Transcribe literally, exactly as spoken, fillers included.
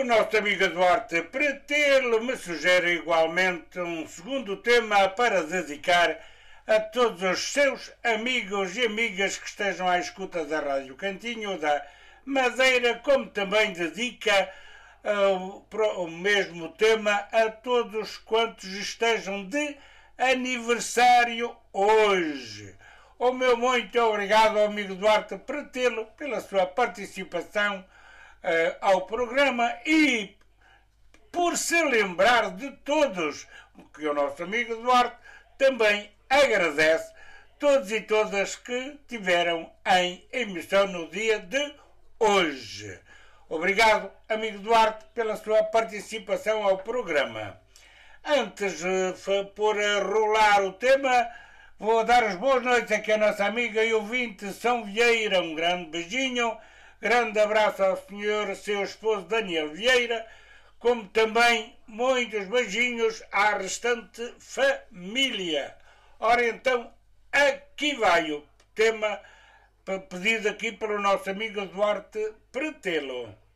nosso amigo Duarte Pretelo me sugere igualmente um segundo tema para dedicar a todos os seus amigos e amigas que estejam à escuta da Rádio Cantinho da Madeira, como também dedica uh, o mesmo tema a todos quantos estejam de aniversário hoje. O meu muito obrigado ao amigo Duarte Pretelo pela sua participação uh, ao programa e por se lembrar de todos, que o nosso amigo Duarte também agradece todos e todas que tiveram em emissão no dia de hoje. Obrigado, amigo Duarte, pela sua participação ao programa. Antes de pôr a rolar o tema, vou dar as boas noites aqui à nossa amiga e ouvinte São Vieira. Um grande beijinho, grande abraço ao senhor, seu esposo Daniel Vieira, como também muitos beijinhos à restante família. Ora então, aqui vai o tema pedido aqui pelo nosso amigo Duarte Pretelo.